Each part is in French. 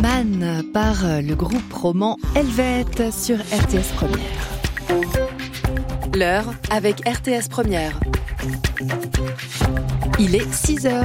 Man par le groupe roman Helvète sur RTS Première. L'heure avec RTS Première. Il est 6h.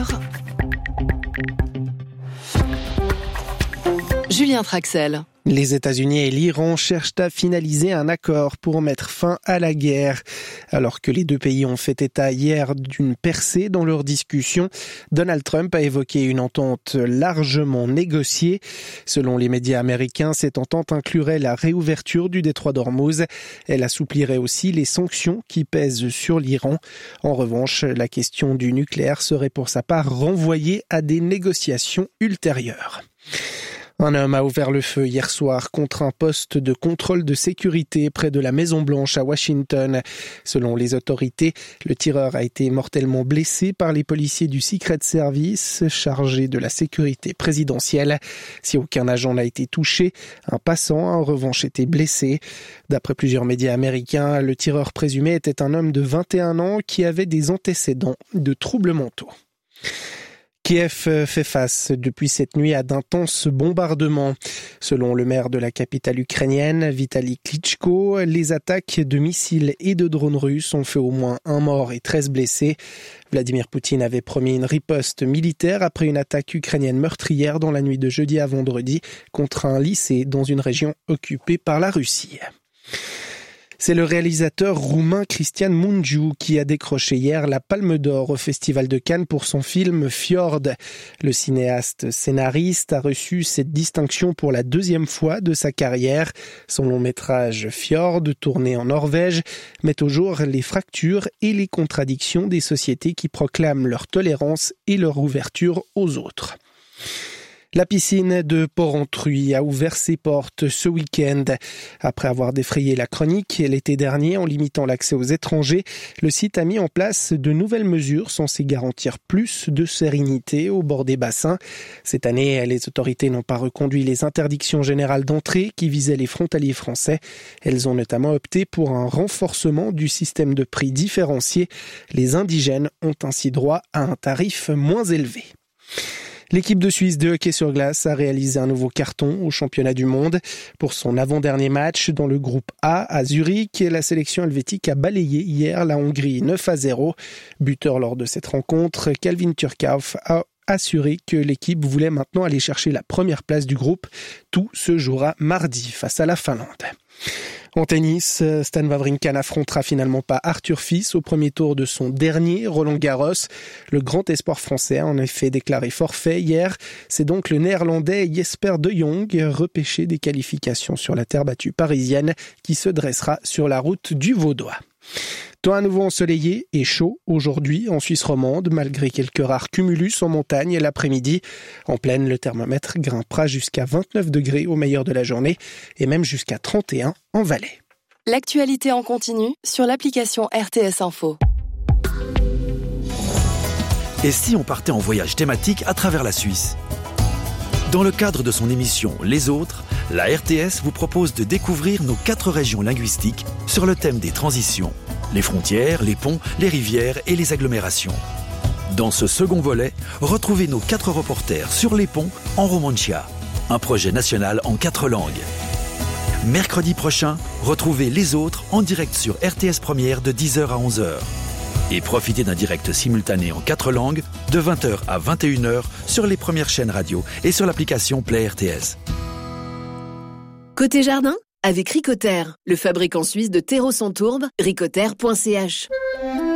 Julien Traxel. Les États-Unis et l'Iran cherchent à finaliser un accord pour mettre fin à la guerre. Alors que les deux pays ont fait état hier d'une percée dans leurs discussions, Donald Trump a évoqué une entente largement négociée. Selon les médias américains, cette entente inclurait la réouverture du détroit d'Ormuz. Elle assouplirait aussi les sanctions qui pèsent sur l'Iran. En revanche, la question du nucléaire serait pour sa part renvoyée à des négociations ultérieures. Un homme a ouvert le feu hier soir contre un poste de contrôle de sécurité près de la Maison-Blanche à Washington. Selon les autorités, le tireur a été mortellement blessé par les policiers du Secret Service chargés de la sécurité présidentielle. Si aucun agent n'a été touché, un passant a en revanche été blessé. D'après plusieurs médias américains, le tireur présumé était un homme de 21 ans qui avait des antécédents de troubles mentaux. Kiev fait face depuis cette nuit à d'intenses bombardements. Selon le maire de la capitale ukrainienne, Vitali Klitschko, les attaques de missiles et de drones russes ont fait au moins 1 mort et 13 blessés. Vladimir Poutine avait promis une riposte militaire après une attaque ukrainienne meurtrière dans la nuit de jeudi à vendredi contre un lycée dans une région occupée par la Russie. C'est le réalisateur roumain Cristian Mungiu qui a décroché hier la Palme d'Or au Festival de Cannes pour son film Fjord. Le cinéaste scénariste a reçu cette distinction pour la 2e fois de sa carrière. Son long métrage Fjord, tourné en Norvège, met au jour les fractures et les contradictions des sociétés qui proclament leur tolérance et leur ouverture aux autres. La piscine de Porrentruy a ouvert ses portes ce week-end. Après avoir défrayé la chronique l'été dernier en limitant l'accès aux étrangers, le site a mis en place de nouvelles mesures censées garantir plus de sérénité au bord des bassins. Cette année, les autorités n'ont pas reconduit les interdictions générales d'entrée qui visaient les frontaliers français. Elles ont notamment opté pour un renforcement du système de prix différencié. Les indigènes ont ainsi droit à un tarif moins élevé. L'équipe de Suisse de hockey sur glace a réalisé un nouveau carton au championnat du monde. Pour son avant-dernier match dans le groupe A à Zurich, la sélection helvétique a balayé hier la Hongrie 9-0. Buteur lors de cette rencontre, Calvin Turkauf a assuré que l'équipe voulait maintenant aller chercher la première place du groupe. Tout se jouera mardi face à la Finlande. En tennis, Stan Wawrinka n'affrontera finalement pas Arthur Fils au premier tour de son dernier Roland-Garros. Le grand espoir français a en effet déclaré forfait hier. C'est donc le néerlandais Jesper de Jong, repêché des qualifications sur la terre battue parisienne, qui se dressera sur la route du Vaudois. Temps à nouveau ensoleillé et chaud aujourd'hui en Suisse romande, malgré quelques rares cumulus en montagne l'après-midi. En plaine, le thermomètre grimpera jusqu'à 29 degrés au meilleur de la journée et même jusqu'à 31 en vallée. L'actualité en continu sur l'application RTS Info. Et si on partait en voyage thématique à travers la Suisse ? Dans le cadre de son émission Les Autres, la RTS vous propose de découvrir nos 4 régions linguistiques sur le thème des transitions, les frontières, les ponts, les rivières et les agglomérations. Dans ce second volet, retrouvez nos 4 reporters sur les ponts en Romancia, un projet national en 4 langues. Mercredi prochain, retrouvez Les Autres en direct sur RTS Première de 10h à 11h. Et profitez d'un direct simultané en 4 langues de 20h à 21h sur les premières chaînes radio et sur l'application Play RTS. Côté jardin, avec Ricoter, le fabricant suisse de terreau sans tourbe, ricoter.ch.